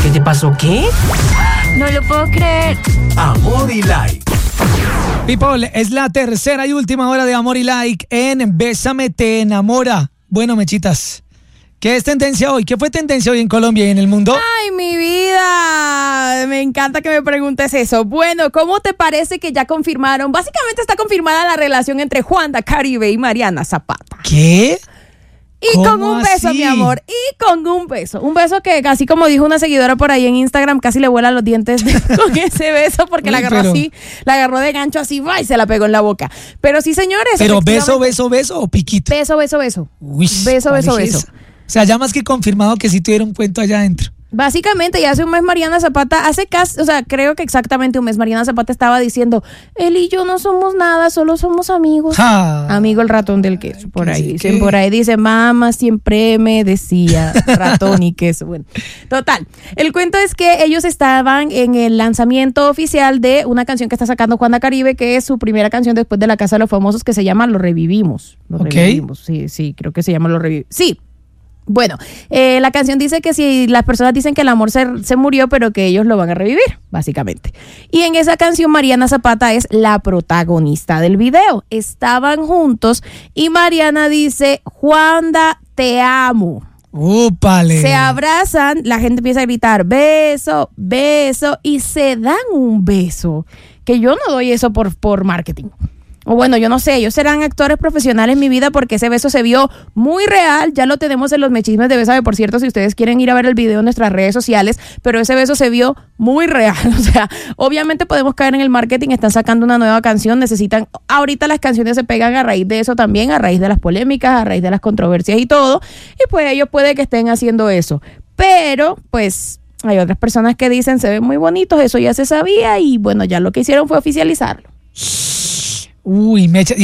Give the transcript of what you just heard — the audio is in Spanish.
¿Qué te pasó? ¿Qué? No lo puedo creer. Amor y Like. People, es la tercera y última hora de Amor y Like en Bésame te enamora. Bueno, mechitas, ¿qué es tendencia hoy? ¿Qué fue tendencia hoy en Colombia y en el mundo? ¡Ay, mi vida! Me encanta que me preguntes eso. Bueno, ¿cómo te parece que ya confirmaron? Básicamente está confirmada la relación entre Juanda Caribe y Mariana Zapata. ¿Qué? Y con un beso, así? mi amor. Y con un beso. Un beso que, así como dijo una seguidora por ahí en Instagram, casi le vuelan los dientes con ese beso porque Uy, la agarró pero... así, la agarró de gancho así, ¡va! Y se la pegó en la boca. Pero sí, señores. Pero beso o piquito. Beso. Uy, Beso. O sea, ya más que confirmado que sí tuvieron un cuento allá adentro. Básicamente, ya hace un mes Mariana Zapata, creo que exactamente un mes Mariana Zapata estaba diciendo, él y yo no somos nada, solo somos amigos. Amigo el ratón del queso, por ahí dicen, por ahí dice, mamá siempre me decía ratón y queso. Bueno, total, el cuento es que ellos estaban en el lanzamiento oficial de una canción que está sacando Juanda Caribe, que es su primera canción después de La Casa de los Famosos, que se llama Lo Revivimos. Revivimos, sí, creo que se llama Lo Revivimos. Sí. Bueno, la canción dice que si las personas dicen que el amor se murió, pero que ellos lo van a revivir, básicamente. Y en esa canción Mariana Zapata es la protagonista del video. Estaban juntos y Mariana dice, Juanda, te amo. ¡Úpale! Se abrazan, la gente empieza a gritar, beso, beso, y se dan un beso. Que yo no doy eso por marketing. O bueno, yo no sé, ellos serán actores profesionales en mi vida porque ese beso se vio muy real. Ya lo tenemos en los mechismes de Bésame, por cierto, si ustedes quieren ir a ver el video en nuestras redes sociales, pero ese beso se vio muy real. O sea, obviamente podemos caer en el marketing, están sacando una nueva canción, ahorita las canciones se pegan a raíz de eso también, a raíz de las polémicas, a raíz de las controversias y todo, y pues ellos puede que estén haciendo eso. Pero, pues, hay otras personas que dicen, se ven muy bonitos, eso ya se sabía, y bueno, ya lo que hicieron fue oficializarlo. Uy, mecha.